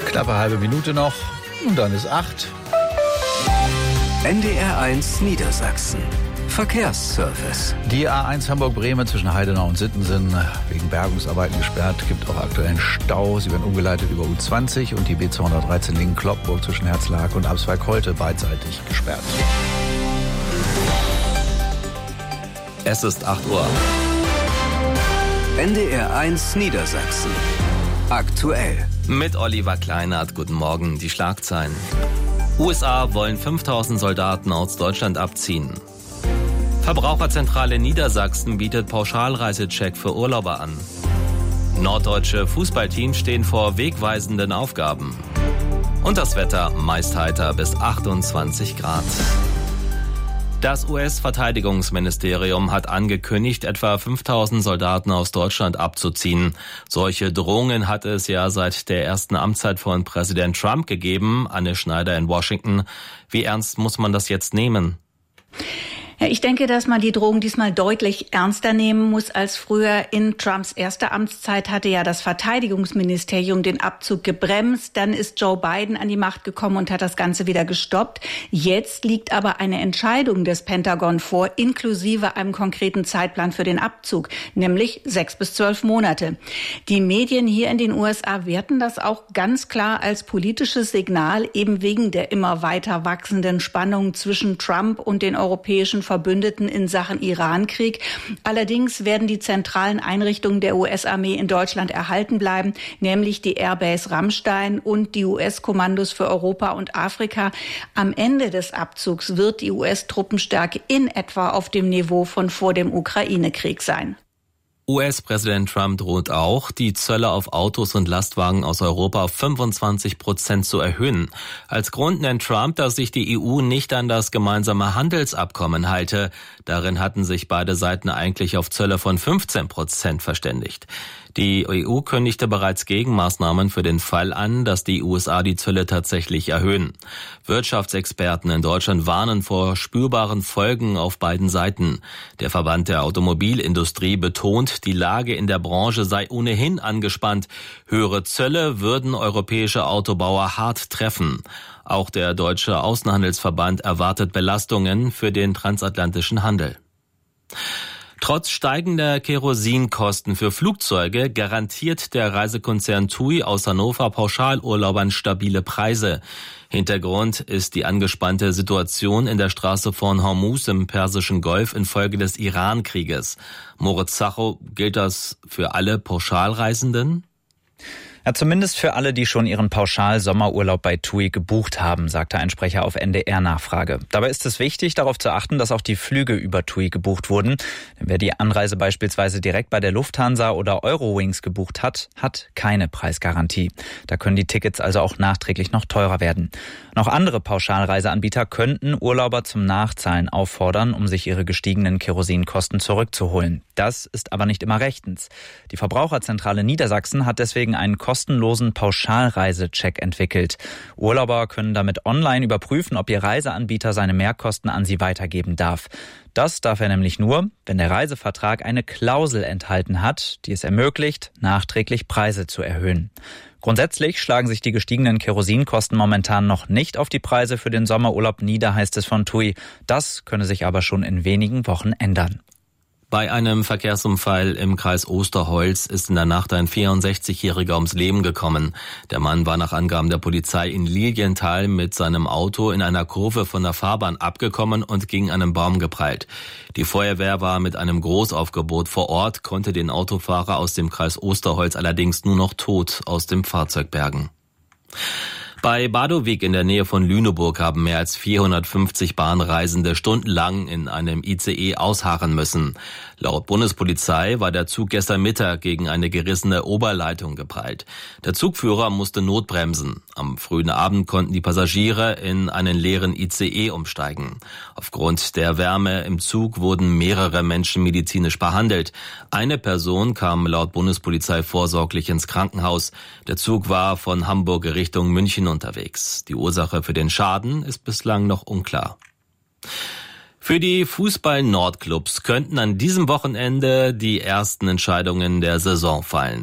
Knappe halbe Minute noch und dann ist 8. NDR1 Niedersachsen. Verkehrsservice. Die A1 Hamburg-Bremen zwischen Heidenau und Sittensen wegen Bergungsarbeiten gesperrt. Gibt auch aktuellen Stau. Sie werden umgeleitet über U20 und die B213 Lingen-Kloppburg zwischen Herzlag und Absweick-Holte beidseitig gesperrt. Es ist 8 Uhr. NDR1 Niedersachsen. Aktuell. Mit Oliver Kleinert. Guten Morgen. Die Schlagzeilen. USA wollen 5000 Soldaten aus Deutschland abziehen. Verbraucherzentrale Niedersachsen bietet Pauschalreisecheck für Urlauber an. Norddeutsche Fußballteams stehen vor wegweisenden Aufgaben. Und das Wetter meist heiter bis 28 Grad. Das US-Verteidigungsministerium hat angekündigt, etwa 5000 Soldaten aus Deutschland abzuziehen. Solche Drohungen hat es ja seit der ersten Amtszeit von Präsident Trump gegeben. Anne Schneider in Washington. Wie ernst muss man das jetzt nehmen? Ja, ich denke, dass man die Drohung diesmal deutlich ernster nehmen muss als früher. In Trumps erster Amtszeit hatte ja das Verteidigungsministerium den Abzug gebremst. Dann ist Joe Biden an die Macht gekommen und hat das Ganze wieder gestoppt. Jetzt liegt aber eine Entscheidung des Pentagon vor, inklusive einem konkreten Zeitplan für den Abzug, nämlich 6 bis 12 Monate. Die Medien hier in den USA werten das auch ganz klar als politisches Signal, eben wegen der immer weiter wachsenden Spannung zwischen Trump und den europäischen Verbündeten in Sachen Irankrieg. Allerdings werden die zentralen Einrichtungen der US-Armee in Deutschland erhalten bleiben, nämlich die Airbase Ramstein und die US-Kommandos für Europa und Afrika. Am Ende des Abzugs wird die US-Truppenstärke in etwa auf dem Niveau von vor dem Ukraine-Krieg sein. US-Präsident Trump droht auch, die Zölle auf Autos und Lastwagen aus Europa auf 25% zu erhöhen. Als Grund nennt Trump, dass sich die EU nicht an das gemeinsame Handelsabkommen halte. Darin hatten sich beide Seiten eigentlich auf Zölle von 15% verständigt. Die EU kündigte bereits Gegenmaßnahmen für den Fall an, dass die USA die Zölle tatsächlich erhöhen. Wirtschaftsexperten in Deutschland warnen vor spürbaren Folgen auf beiden Seiten. Der Verband der Automobilindustrie betont, die Lage in der Branche sei ohnehin angespannt. Höhere Zölle würden europäische Autobauer hart treffen. Auch der Deutsche Außenhandelsverband erwartet Belastungen für den transatlantischen Handel. Trotz steigender Kerosinkosten für Flugzeuge garantiert der Reisekonzern TUI aus Hannover Pauschalurlaubern stabile Preise. Hintergrund ist die angespannte Situation in der Straße von Hormuz im Persischen Golf infolge des Iran-Krieges. Moritz Zacho, gilt das für alle Pauschalreisenden? Ja, zumindest für alle, die schon ihren Pauschal-Sommerurlaub bei TUI gebucht haben, sagte ein Sprecher auf NDR-Nachfrage. Dabei ist es wichtig, darauf zu achten, dass auch die Flüge über TUI gebucht wurden. Denn wer die Anreise beispielsweise direkt bei der Lufthansa oder Eurowings gebucht hat, hat keine Preisgarantie. Da können die Tickets also auch nachträglich noch teurer werden. Noch andere Pauschalreiseanbieter könnten Urlauber zum Nachzahlen auffordern, um sich ihre gestiegenen Kerosinkosten zurückzuholen. Das ist aber nicht immer rechtens. Die Verbraucherzentrale Niedersachsen hat deswegen einen kostenlosen Pauschalreisecheck entwickelt. Urlauber können damit online überprüfen, ob ihr Reiseanbieter seine Mehrkosten an sie weitergeben darf. Das darf er nämlich nur, wenn der Reisevertrag eine Klausel enthalten hat, die es ermöglicht, nachträglich Preise zu erhöhen. Grundsätzlich schlagen sich die gestiegenen Kerosinkosten momentan noch nicht auf die Preise für den Sommerurlaub nieder, heißt es von TUI. Das könne sich aber schon in wenigen Wochen ändern. Bei einem Verkehrsunfall im Kreis Osterholz ist in der Nacht ein 64-Jähriger ums Leben gekommen. Der Mann war nach Angaben der Polizei in Lilienthal mit seinem Auto in einer Kurve von der Fahrbahn abgekommen und gegen einen Baum geprallt. Die Feuerwehr war mit einem Großaufgebot vor Ort, konnte den Autofahrer aus dem Kreis Osterholz allerdings nur noch tot aus dem Fahrzeug bergen. Bei Badowig in der Nähe von Lüneburg haben mehr als 450 Bahnreisende stundenlang in einem ICE ausharren müssen. Laut Bundespolizei war der Zug gestern Mittag gegen eine gerissene Oberleitung geprallt. Der Zugführer musste notbremsen. Am frühen Abend konnten die Passagiere in einen leeren ICE umsteigen. Aufgrund der Wärme im Zug wurden mehrere Menschen medizinisch behandelt. Eine Person kam laut Bundespolizei vorsorglich ins Krankenhaus. Der Zug war von Hamburg Richtung München unterwegs. Die Ursache für den Schaden ist bislang noch unklar. Für die Fußball-Nordclubs könnten an diesem Wochenende die ersten Entscheidungen der Saison fallen.